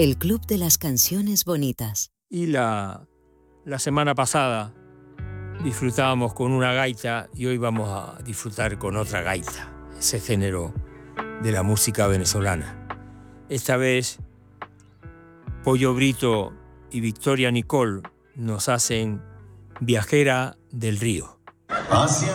El Club de las Canciones Bonitas. Y la semana pasada disfrutábamos con una gaita y hoy vamos a disfrutar con otra gaita, ese género de la música venezolana. Esta vez Pollo Brito y Victoria Nicole nos hacen Viajera del Río.